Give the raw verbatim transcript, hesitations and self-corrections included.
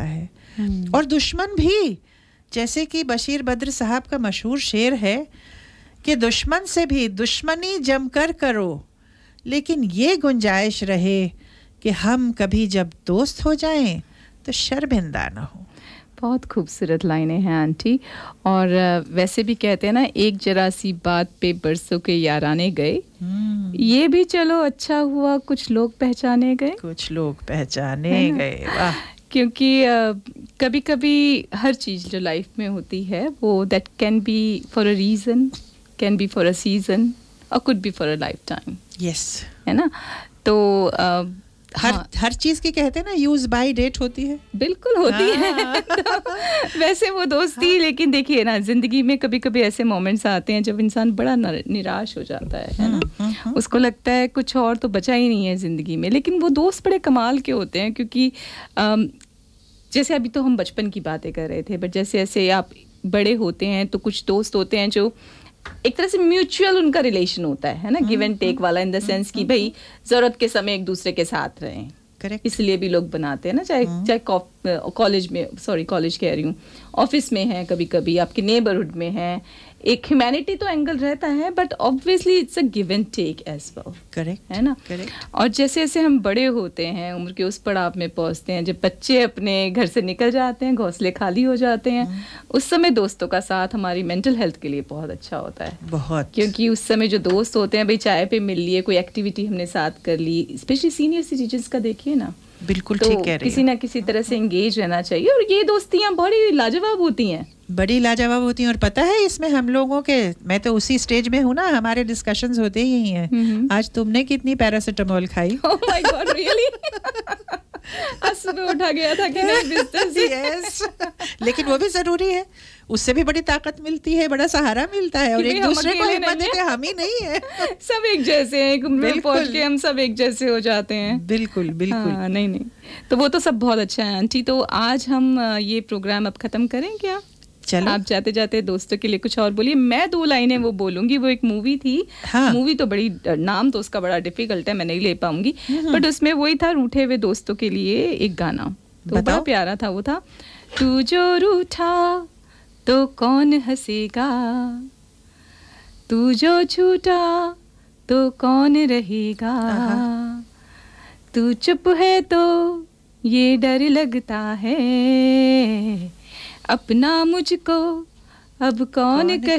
है। और दुश्मन भी, जैसे कि बशीर बद्र साहब का मशहूर शेर है कि दुश्मन से भी दुश्मनी जमकर करो, लेकिन ये गुंजाइश रहे कि हम कभी जब दोस्त हो जाएं तो शर्मिंदा ना हो। बहुत खूबसूरत लाइनें हैं आंटी। और वैसे भी कहते हैं ना, एक जरा सी बात पे बरसों के याराने गए, ये भी चलो अच्छा हुआ कुछ लोग पहचाने गए, कुछ लोग पहचाने गए। वाह। क्योंकि कभी कभी हर चीज़ जो लाइफ में होती है वो that can be for a reason, can be for a season और could be for a life time. Yes, है ना। तो uh, हर हाँ, हर चीज की कहते हैं ना यूज बाय डेट होती है। बिल्कुल होती है। तो वैसे वो दोस्ती, हाँ। लेकिन देखिए ना, जिंदगी में कभी कभी ऐसे मोमेंट्स आते हैं जब इंसान बड़ा निराश हो जाता है, है ना। उसको लगता है कुछ और तो बचा ही नहीं है जिंदगी में, लेकिन वो दोस्त बड़े कमाल के होते हैं। क्योंकि जैसे अभी तो हम बचपन की बातें कर रहे थे, बट जैसे जैसे आप बड़े होते हैं तो कुछ दोस्त होते हैं जो एक तरह से म्यूचुअल उनका रिलेशन होता है, है ना, गिव एंड टेक वाला, इन द सेंस कि भाई जरूरत के समय एक दूसरे के साथ रहें। करेक्ट। इसलिए भी लोग बनाते हैं ना, चाहे चाहे कॉलेज में, सॉरी कॉलेज कह रही हूँ, ऑफिस में है, कभी कभी आपके नेबरहुड में है, एक ह्यूमैनिटी तो एंगल रहता है, but obviously it's a give and take as well. Correct, है ना। करेक्ट। और जैसे जैसे हम बड़े होते हैं, उम्र के उस पड़ाव में पहुंचते हैं, जब बच्चे अपने घर से निकल जाते हैं, घोंसले खाली हो जाते हैं, उस समय दोस्तों का साथ हमारी मेंटल हेल्थ के लिए बहुत अच्छा होता है। बहुत। क्योंकि उस समय जो दोस्त होते हैं, भाई चाय पे मिल लिए, कोई एक्टिविटी हमने साथ कर ली, स्पेशली सीनियर सिटीजन्स का देखिए ना, बिल्कुल ठीक कह रही है, किसी ना किसी तरह से एंगेज रहना चाहिए। और ये दोस्तियां बड़ी लाजवाब होती हैं, बड़ी लाजवाब होती हैं। और पता है, इसमें हम लोगों के, मैं तो उसी स्टेज में हूँ ना, हमारे डिस्कशंस होते ही हैं। आज तुमने कितनी पैरासिटामोल खाई? Oh my God, really? आज सुबह उठा गया था कि नहीं बिस्तर से? यस, लेकिन वो भी जरूरी है, उससे भी बड़ी ताकत मिलती है, बड़ा सहारा मिलता है। और एक दूसरे को हिम्मत देते हम ही नहीं है, सब एक जैसे हैं, एक उम्र में पहुंच के हम सब एक जैसे हो जाते हैं। बिल्कुल बिल्कुल। हाँ, नहीं नहीं, तो वो तो सब बहुत अच्छा है आंटी। तो आज हम ये प्रोग्राम अब खत्म करें क्या? चलो, आप जाते जाते दोस्तों के लिए कुछ और बोलिए। मैं दो लाइनें वो बोलूंगी। वो एक मूवी थी, हाँ। मूवी तो बड़ी, नाम तो उसका बड़ा डिफिकल्ट है, मैं नहीं ले पाऊंगी, बट उसमें वही था, रूठे हुए दोस्तों के लिए एक गाना, तो बड़ा प्यारा था। वो था, तू जो रूठा तो कौन हंसेगा, तू जो छूटा तो कौन रहेगा, तू चुप है तो ये डर लगता है, अपना मुझको अब कौन, कौन